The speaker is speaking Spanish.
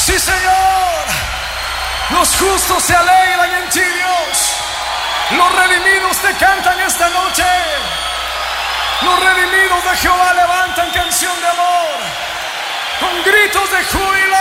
Sí, Señor. Los justos se alegran en ti, Dios. Los redimidos te cantan esta noche. Los redimidos de Jehová levantan canción de amor con gritos de júbilo.